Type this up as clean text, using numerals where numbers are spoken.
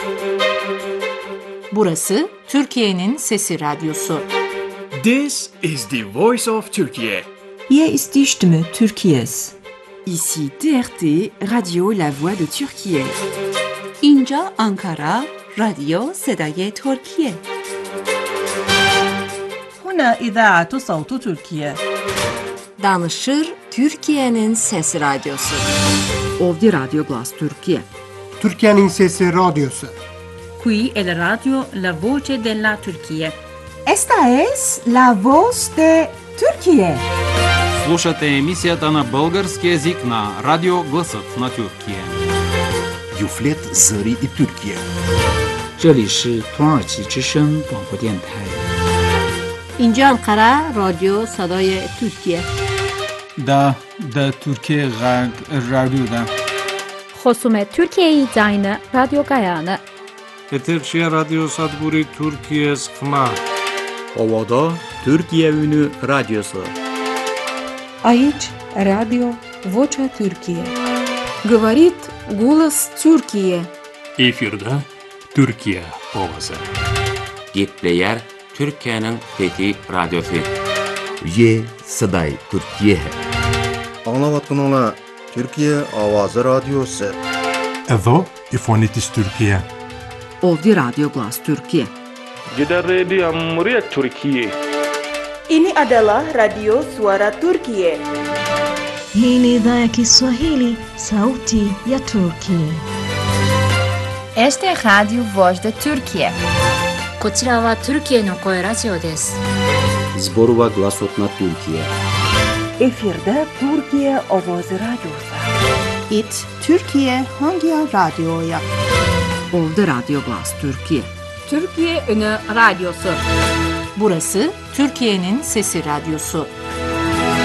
Burası Türkiye'nin Sesi Radyosu. This is the voice of Turkey. Hier ist die Stimme Türkiye's. Ici TRT, Radio La Voix de Türkiye. İnca Ankara, Radyo Sedai Türkiye. هنا إذاعة صوت تركيا. Danışır Türkiye'nin Sesi Radyosu. Ovdi Radio Glas Türkiye. Türkiye'nin Sesi Radyosu. Qui è la radio La Voce della Turchia. Esta es la voz de Turquía. Слушате емисията на български език на Радио Гласът на Türkiye. Юфлет Зари и Türkiye. 这里是土耳其之声广播电台。 İnca Ankara, Radyo Sedai Türkiye. Da Türkiye Radyo'da. خصوم Türkiye Zayna Radyo Gayana. Eterşehir Radyo Sadburi Türkiye Skma. Ovada Türkiye Ünü Radyosu. Aici Radio Vocea Türkiye. Говорит голос Türkiye. Efirde Türkiye Ovası. Gitleyer Türkiye'nin Fethi Radyosu. Ye Saday Türkiye. Anlavatın Türkiye Avazı Radyosu. Evo İfonitis Türkiye. Ovdi Radio Glas Türkiye. Gider Radio Muria Türkiye. Ini adalah Radio Suara Turkiye. Hii ni idhaa ya Kiswahili, Sauti ya Turkiye. Este Radio Voz de Turkiye. こちらはトルキエの声ラジオです。 Zborova Glasot na Türkiye. Efirde Türkiye Avazı Radyosu. It Türkiye hangi radyoya? Ovdi Radio Glas Türkiye. Türkiye Ünü Radyosu. Burası Türkiye'nin Sesi Radyosu.